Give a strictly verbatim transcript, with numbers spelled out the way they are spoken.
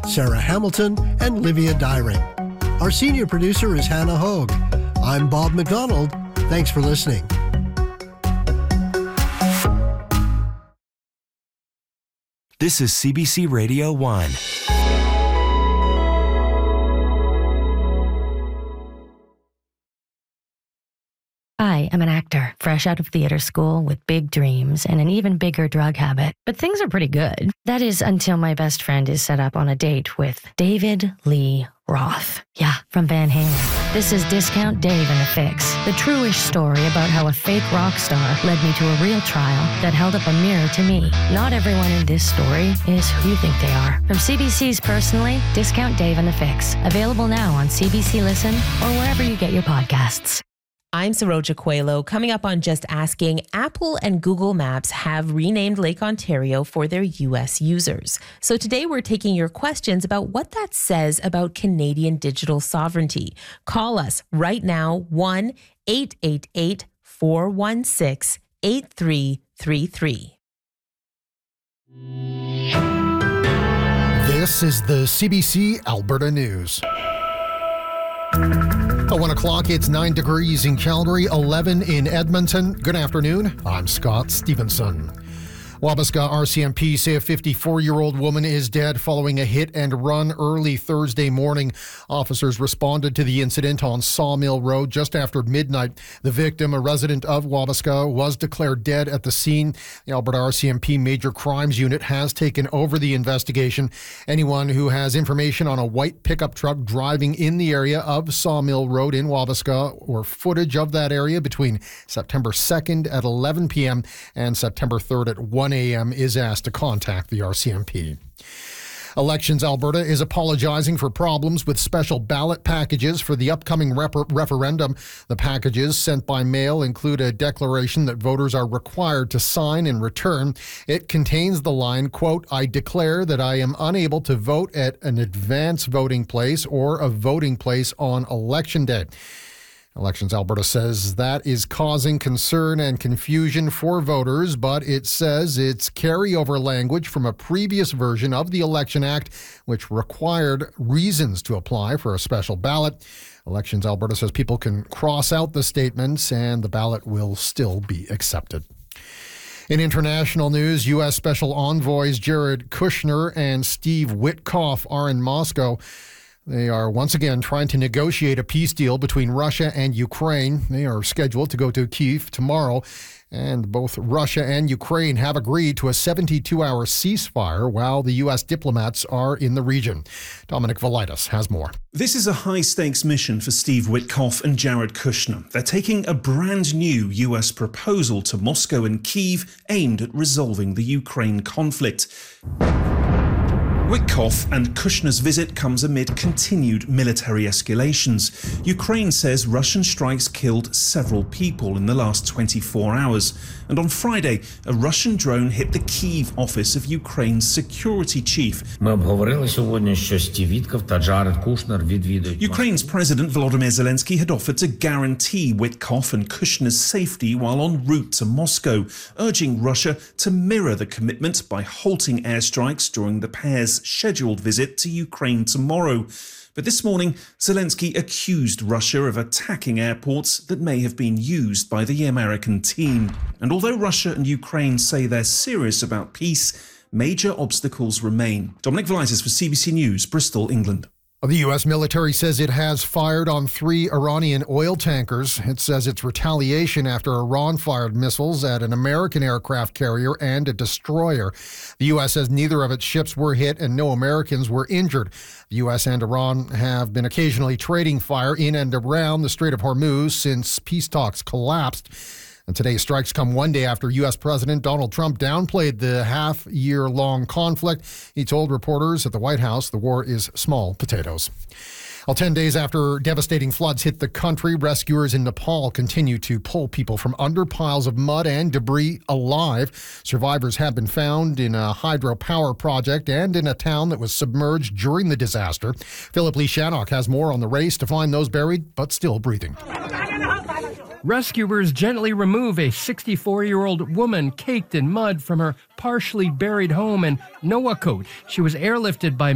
Sarah Hamilton, and Livia Dyring. Our senior producer is Hannah Hogue. I'm Bob McDonald. Thanks for listening. This is C B C Radio one. I am an actor, fresh out of theater school with big dreams and an even bigger drug habit. But things are pretty good. That is until my best friend is set up on a date with David Lee Roth. Yeah, from Van Halen. This is Discount Dave and the Fix, the true-ish story about how a fake rock star led me to a real trial that held up a mirror to me. Not everyone in this story is who you think they are. From C B C's Personally, Discount Dave and the Fix. Available now on C B C Listen or wherever you get your podcasts. I'm Saroja Coelho. Coming up on Just Asking, Apple and Google Maps have renamed Lake Ontario for their U S users. So today we're taking your questions about what that says about Canadian digital sovereignty. Call us right now, one eight eight eight, four one six, eight three three three. This is the C B C Alberta News. At one o'clock, it's nine degrees in Calgary, eleven in Edmonton. Good afternoon. I'm Scott Stevenson. Wabasca R C M P say a fifty-four-year-old woman is dead following a hit and run early Thursday morning. Officers responded to the incident on Sawmill Road just after midnight. The victim, a resident of Wabasca, was declared dead at the scene. The Alberta R C M P Major Crimes Unit has taken over the investigation. Anyone who has information on a white pickup truck driving in the area of Sawmill Road in Wabasca or footage of that area between September second at eleven p.m. and September third at one a.m. is asked to contact the R C M P. Elections Alberta is apologizing for problems with special ballot packages for the upcoming rep- referendum. The packages sent by mail include a declaration that voters are required to sign and return. It contains the line, quote, "I declare that I am unable to vote at an advance voting place or a voting place on election day." Elections Alberta says that is causing concern and confusion for voters, but it says it's carryover language from a previous version of the Election Act, which required reasons to apply for a special ballot. Elections Alberta says people can cross out the statements and the ballot will still be accepted. In international news, U S Special Envoys Jared Kushner and Steve Witkoff are in Moscow. They are once again trying to negotiate a peace deal between Russia and Ukraine. They are scheduled to go to Kyiv tomorrow, and both Russia and Ukraine have agreed to a seventy-two hour ceasefire while the U S diplomats are in the region. Dominic Velitis has more. This is a high-stakes mission for Steve Witkoff and Jared Kushner. They're taking a brand new U S proposal to Moscow and Kyiv aimed at resolving the Ukraine conflict. Witkoff and Kushner's visit comes amid continued military escalations. Ukraine says Russian strikes killed several people in the last twenty-four hours. And on Friday, a Russian drone hit the Kyiv office of Ukraine's security chief. Ukraine's President Volodymyr Zelensky had offered to guarantee Witkoff and Kushner's safety while en route to Moscow, urging Russia to mirror the commitment by halting airstrikes during the pair's scheduled visit to Ukraine tomorrow. But this morning, Zelensky accused Russia of attacking airports that may have been used by the American team. And although Russia and Ukraine say they're serious about peace, major obstacles remain. Dominic Velitis for C B C News, Bristol, England. The U S military says it has fired on three Iranian oil tankers. It says it's retaliation after Iran fired missiles at an American aircraft carrier and a destroyer. The U S says neither of its ships were hit and no Americans were injured. The U S and Iran have been occasionally trading fire in and around the Strait of Hormuz since peace talks collapsed. And today's strikes come one day after U S President Donald Trump downplayed the half-year-long conflict. He told reporters at the White House the war is small potatoes. Well, ten days after devastating floods hit the country, rescuers in Nepal continue to pull people from under piles of mud and debris alive. Survivors have been found in a hydropower project and in a town that was submerged during the disaster. Philip Lee Shannock has more on the race to find those buried but still breathing. Rescuers gently remove a sixty-four-year-old woman caked in mud from her partially buried home in Nuwakot. She was airlifted by